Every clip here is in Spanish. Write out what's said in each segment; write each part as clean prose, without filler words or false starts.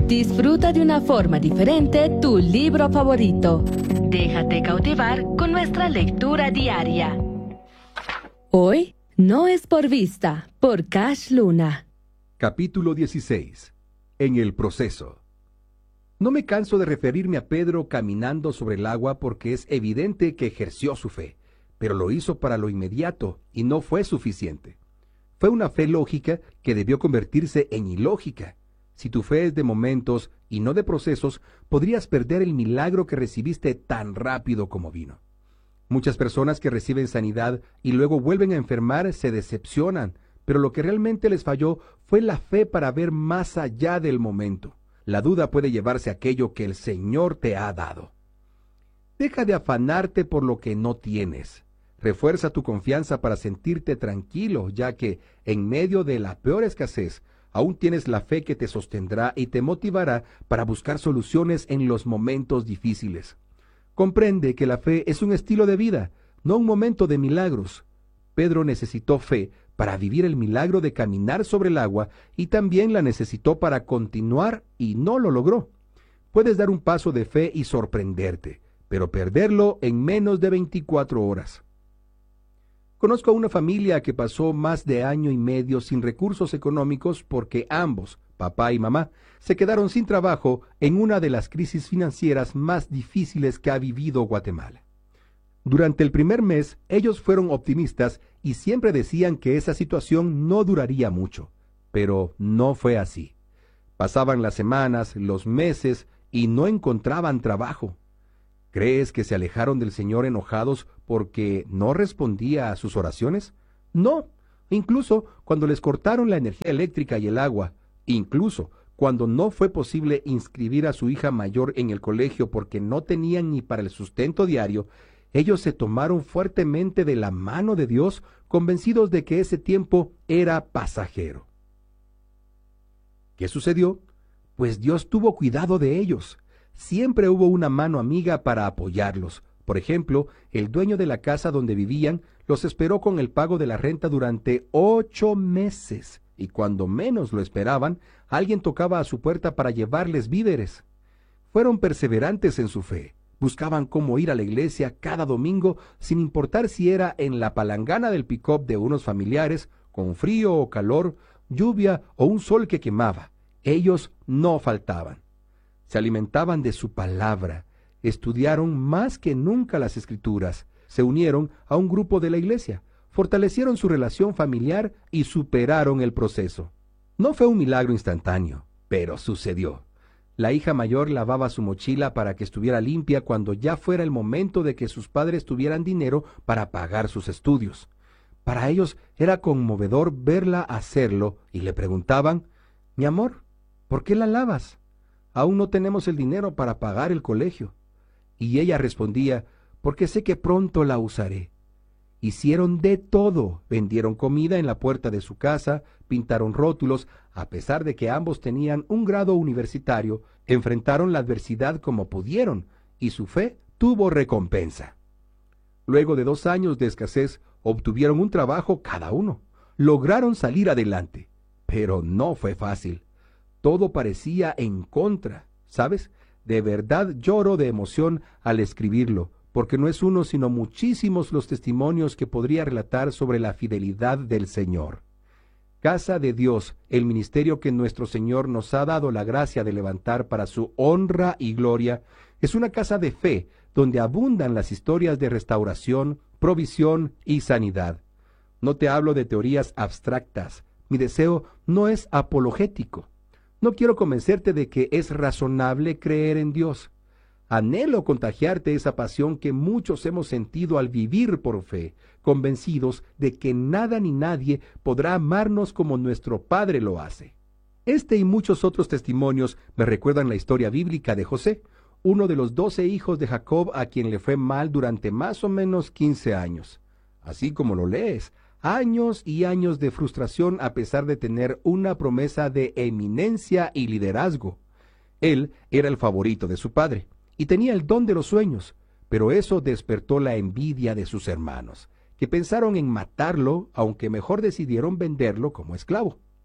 Disfruta de una forma diferente tu libro favorito. Déjate cautivar con nuestra lectura diaria. Hoy no es por vista, por Cash Luna. Capítulo 16. En el proceso. No me canso de referirme a Pedro caminando sobre el agua porque es evidente que ejerció su fe, pero lo hizo para lo inmediato y no fue suficiente. Fue una fe lógica que debió convertirse en ilógica. Si tu fe es de momentos y no de procesos, podrías perder el milagro que recibiste tan rápido como vino. Muchas personas que reciben sanidad y luego vuelven a enfermar se decepcionan, pero lo que realmente les falló fue la fe para ver más allá del momento. La duda puede llevarse a aquello que el Señor te ha dado. Deja de afanarte por lo que no tienes. Refuerza tu confianza para sentirte tranquilo, ya que en medio de la peor escasez, aún tienes la fe que te sostendrá y te motivará para buscar soluciones en los momentos difíciles. Comprende que la fe es un estilo de vida, no un momento de milagros. Pedro necesitó fe para vivir el milagro de caminar sobre el agua y también la necesitó para continuar y no lo logró. Puedes dar un paso de fe y sorprenderte, pero perderlo en menos de 24 horas. Conozco a una familia que pasó más de año y medio sin recursos económicos porque ambos, papá y mamá, se quedaron sin trabajo en una de las crisis financieras más difíciles que ha vivido Guatemala. Durante el primer mes, ellos fueron optimistas y siempre decían que esa situación no duraría mucho, pero no fue así. Pasaban las semanas, los meses y no encontraban trabajo. ¿Crees que se alejaron del Señor enojados porque no respondía a sus oraciones? No, incluso cuando les cortaron la energía eléctrica y el agua, incluso cuando no fue posible inscribir a su hija mayor en el colegio porque no tenían ni para el sustento diario, ellos se tomaron fuertemente de la mano de Dios, convencidos de que ese tiempo era pasajero. ¿Qué sucedió? Pues Dios tuvo cuidado de ellos. Siempre hubo una mano amiga para apoyarlos. Por ejemplo, el dueño de la casa donde vivían los esperó con el pago de la renta durante 8 meses, y cuando menos lo esperaban, alguien tocaba a su puerta para llevarles víveres. Fueron perseverantes en su fe. Buscaban cómo ir a la iglesia cada domingo, sin importar si era en la palangana del pick-up de unos familiares, con frío o calor, lluvia o un sol que quemaba. Ellos no faltaban. Se alimentaban de su palabra, estudiaron más que nunca las Escrituras, se unieron a un grupo de la iglesia, fortalecieron su relación familiar y superaron el proceso. No fue un milagro instantáneo, pero sucedió. La hija mayor lavaba su mochila para que estuviera limpia cuando ya fuera el momento de que sus padres tuvieran dinero para pagar sus estudios. Para ellos era conmovedor verla hacerlo y le preguntaban: «Mi amor, ¿por qué la lavas? Aún no tenemos el dinero para pagar el colegio». Y ella respondía: «Porque sé que pronto la usaré». Hicieron de todo, vendieron comida en la puerta de su casa, pintaron rótulos, a pesar de que ambos tenían un grado universitario, enfrentaron la adversidad como pudieron, y su fe tuvo recompensa. Luego de 2 años de escasez, obtuvieron un trabajo cada uno. Lograron salir adelante, pero no fue fácil. Todo parecía en contra, ¿sabes? De verdad lloro de emoción al escribirlo, porque no es uno sino muchísimos los testimonios que podría relatar sobre la fidelidad del Señor. Casa de Dios, el ministerio que nuestro Señor nos ha dado la gracia de levantar para su honra y gloria, es una casa de fe donde abundan las historias de restauración, provisión y sanidad. No te hablo de teorías abstractas. Mi deseo no es apologético. No quiero convencerte de que es razonable creer en Dios. Anhelo contagiarte esa pasión que muchos hemos sentido al vivir por fe, convencidos de que nada ni nadie podrá amarnos como nuestro Padre lo hace. Este y muchos otros testimonios me recuerdan la historia bíblica de José, uno de los 12 hijos de Jacob a quien le fue mal durante más o menos 15 años. Así como lo lees, años y años de frustración a pesar de tener una promesa de eminencia y liderazgo. Él era el favorito de su padre y tenía el don de los sueños, pero eso despertó la envidia de sus hermanos, que pensaron en matarlo, aunque mejor decidieron venderlo como esclavo.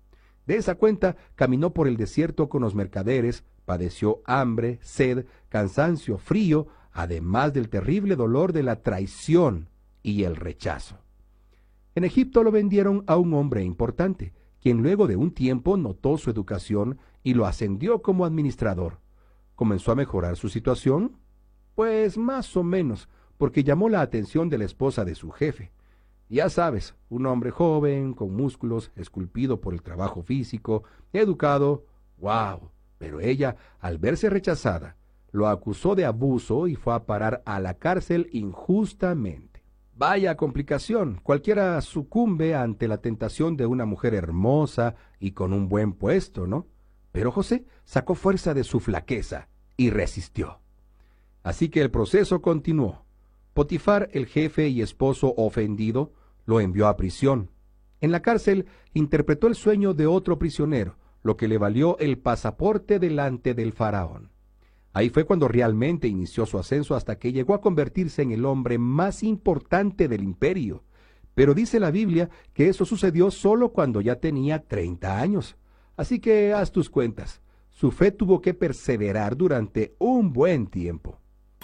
De esa cuenta caminó por el desierto con los mercaderes, padeció hambre, sed, cansancio, frío, además del terrible dolor de la traición y el rechazo. En Egipto lo vendieron a un hombre importante, quien luego de un tiempo notó su educación y lo ascendió como administrador. ¿Comenzó a mejorar su situación? Pues más o menos, porque llamó la atención de la esposa de su jefe. Ya sabes, un hombre joven, con músculos, esculpido por el trabajo físico, educado, ¡wow! Pero ella, al verse rechazada, lo acusó de abuso y fue a parar a la cárcel injustamente. Vaya complicación, cualquiera sucumbe ante la tentación de una mujer hermosa y con un buen puesto, ¿no? Pero José sacó fuerza de su flaqueza y resistió. Así que el proceso continuó. Potifar, el jefe y esposo ofendido, lo envió a prisión. En la cárcel interpretó el sueño de otro prisionero, lo que le valió el pasaporte delante del faraón. Ahí fue cuando realmente inició su ascenso hasta que llegó a convertirse en el hombre más importante del imperio. Pero dice la Biblia que eso sucedió solo cuando ya tenía 30 años. Así que haz tus cuentas. Su fe tuvo que perseverar durante un buen tiempo.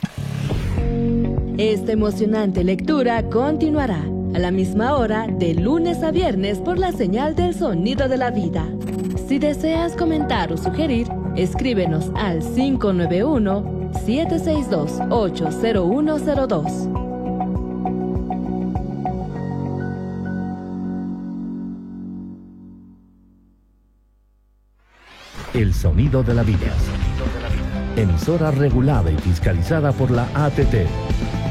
Esta emocionante lectura continuará a la misma hora de lunes a viernes por la señal del Sonido de la Vida. Si deseas comentar o sugerir, escríbenos al 591-762-80102. El Sonido de la Vida. Emisora regulada y fiscalizada por la ATT.